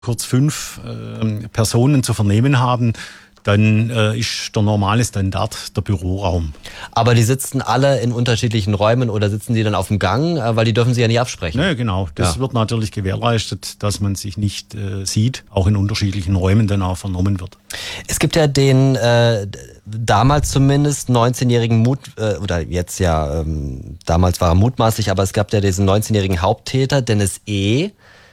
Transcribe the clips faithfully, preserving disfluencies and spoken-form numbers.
kurz fünf äh, Personen zu vernehmen haben, dann äh, ist der normale Standard der Büroraum. Aber die sitzen alle in unterschiedlichen Räumen oder sitzen die dann auf dem Gang, weil die dürfen sie ja nicht absprechen? Nee, genau. Das ja. wird natürlich gewährleistet, dass man sich nicht äh, sieht, auch in unterschiedlichen Räumen dann auch vernommen wird. Es gibt ja den äh, damals zumindest neunzehnjährigen Mut, äh, oder jetzt ja, ähm, damals war er mutmaßlich, aber es gab ja diesen neunzehnjährigen Haupttäter, Dennis E.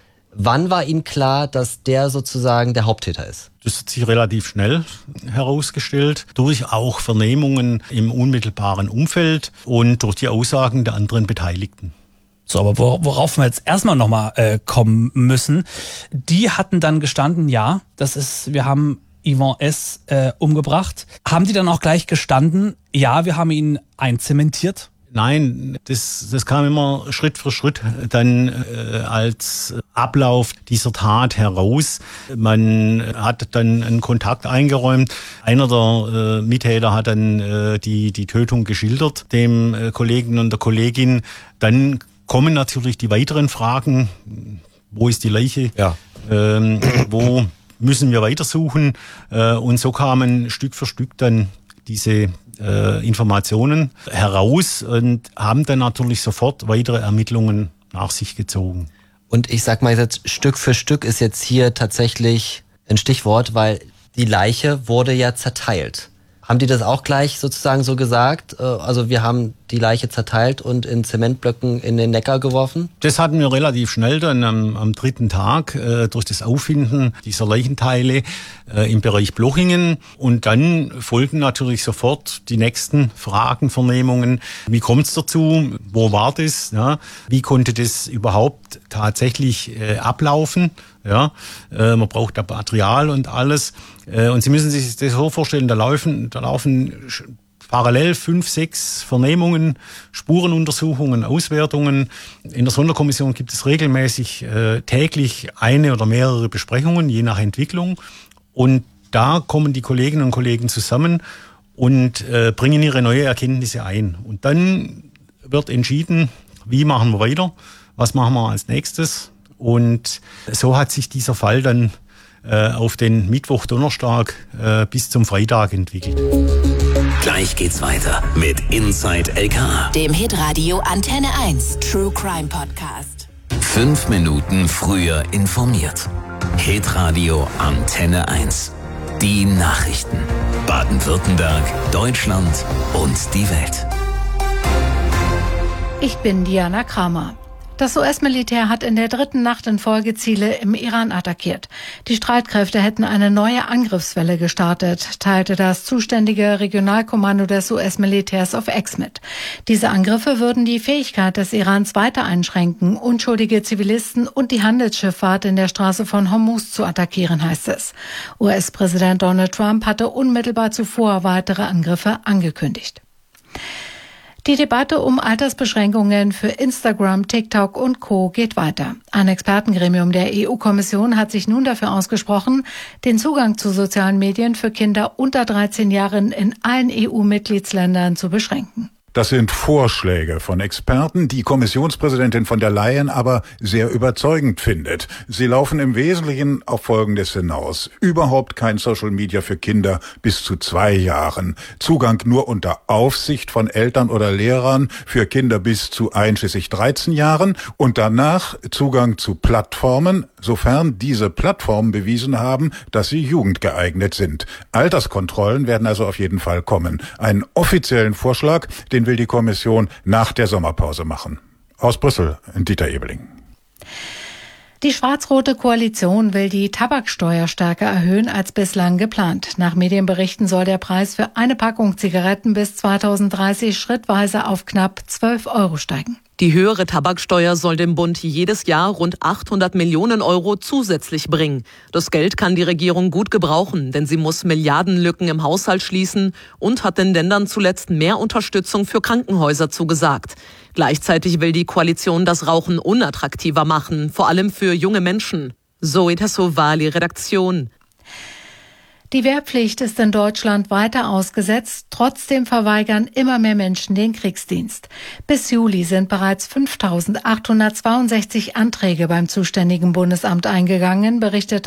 Wann war Ihnen klar, dass der sozusagen der Haupttäter ist? Das hat sich relativ schnell herausgestellt, durch auch Vernehmungen im unmittelbaren Umfeld und durch die Aussagen der anderen Beteiligten. So, aber worauf wir jetzt erstmal nochmal äh, kommen müssen, die hatten dann gestanden, ja, das ist, wir haben Yvon S. Äh, umgebracht. Haben die dann auch gleich gestanden, ja, wir haben ihn einzementiert? Nein, das, das kam immer Schritt für Schritt dann äh, als Ablauf dieser Tat heraus. Man hat dann einen Kontakt eingeräumt. Einer der äh, Mittäter hat dann äh, die, die Tötung geschildert, dem äh, Kollegen und der Kollegin. Dann kommen natürlich die weiteren Fragen. Wo ist die Leiche? Ja. Ähm, wo müssen wir weitersuchen? Äh, und so kamen Stück für Stück dann diese äh, Informationen heraus und haben dann natürlich sofort weitere Ermittlungen nach sich gezogen. Und ich sag mal jetzt, Stück für Stück ist jetzt hier tatsächlich ein Stichwort, weil die Leiche wurde ja zerteilt. Haben die das auch gleich sozusagen so gesagt? Also wir haben die Leiche zerteilt und in Zementblöcken in den Neckar geworfen? Das hatten wir relativ schnell dann am, am dritten Tag äh, durch das Auffinden dieser Leichenteile äh, im Bereich Blochingen. Und dann folgen natürlich sofort die nächsten Fragen, Vernehmungen. Wie kommt es dazu? Wo war das? Ja? Wie konnte das überhaupt tatsächlich äh, ablaufen? Ja, äh, man braucht da Material und alles. Äh, und Sie müssen sich das so vorstellen, da laufen, da laufen parallel fünf, sechs Vernehmungen, Spurenuntersuchungen, Auswertungen. In der Sonderkommission gibt es regelmäßig äh, täglich eine oder mehrere Besprechungen, je nach Entwicklung. Und da kommen die Kolleginnen und Kollegen zusammen und äh, bringen ihre neue Erkenntnisse ein. Und dann wird entschieden, wie machen wir weiter, was machen wir als nächstes. Und so hat sich dieser Fall dann äh, auf den Mittwoch, Donnerstag äh, bis zum Freitag entwickelt. Gleich geht's weiter mit Inside L K, dem Hitradio Antenne eins True Crime Podcast. Fünf Minuten früher informiert. Hitradio Antenne eins. Die Nachrichten. Baden-Württemberg, Deutschland und die Welt. Ich bin Diana Kramer. Das U S-Militär hat in der dritten Nacht in Folge Ziele im Iran attackiert. Die Streitkräfte hätten eine neue Angriffswelle gestartet, teilte das zuständige Regionalkommando des U S-Militärs auf X mit. Diese Angriffe würden die Fähigkeit des Irans weiter einschränken, unschuldige Zivilisten und die Handelsschifffahrt in der Straße von Hormuz zu attackieren, heißt es. U S-Präsident Donald Trump hatte unmittelbar zuvor weitere Angriffe angekündigt. Die Debatte um Altersbeschränkungen für Instagram, TikTok und Co. geht weiter. Ein Expertengremium der E U-Kommission hat sich nun dafür ausgesprochen, den Zugang zu sozialen Medien für Kinder unter dreizehn Jahren in allen E U-Mitgliedsländern zu beschränken. Das sind Vorschläge von Experten, die Kommissionspräsidentin von der Leyen aber sehr überzeugend findet. Sie laufen im Wesentlichen auf Folgendes hinaus. Überhaupt kein Social Media für Kinder bis zu zwei Jahren. Zugang nur unter Aufsicht von Eltern oder Lehrern für Kinder bis zu einschließlich dreizehn Jahren. Und danach Zugang zu Plattformen, sofern diese Plattformen bewiesen haben, dass sie jugendgeeignet sind. Alterskontrollen werden also auf jeden Fall kommen. Einen offiziellen Vorschlag, den will die Kommission nach der Sommerpause machen. Aus Brüssel, Dieter Ebeling. Die schwarz-rote Koalition will die Tabaksteuer stärker erhöhen als bislang geplant. Nach Medienberichten soll der Preis für eine Packung Zigaretten bis zweitausenddreißig schrittweise auf knapp zwölf Euro steigen. Die höhere Tabaksteuer soll dem Bund jedes Jahr rund achthundert Millionen Euro zusätzlich bringen. Das Geld kann die Regierung gut gebrauchen, denn sie muss Milliardenlücken im Haushalt schließen und hat den Ländern zuletzt mehr Unterstützung für Krankenhäuser zugesagt. Gleichzeitig will die Koalition das Rauchen unattraktiver machen, vor allem für junge Menschen. Zoe Tassovali, Redaktion. Die Wehrpflicht ist in Deutschland weiter ausgesetzt. Trotzdem verweigern immer mehr Menschen den Kriegsdienst. Bis Juli sind bereits fünftausendachthundertzweiundsechzig Anträge beim zuständigen Bundesamt eingegangen, berichtet